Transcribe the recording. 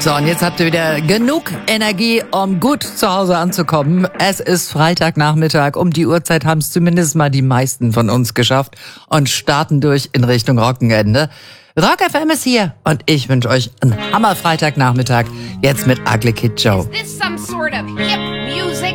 So, und jetzt habt ihr wieder genug Energie, um gut zu Hause anzukommen. Es ist Freitagnachmittag. Um die Uhrzeit haben es zumindest mal die meisten von uns geschafft und starten durch in Richtung Wochenende. Rock FM ist hier und ich wünsche euch einen Hammer Freitagnachmittag. Jetzt mit Ugly Kid Joe. Is this some sort of hip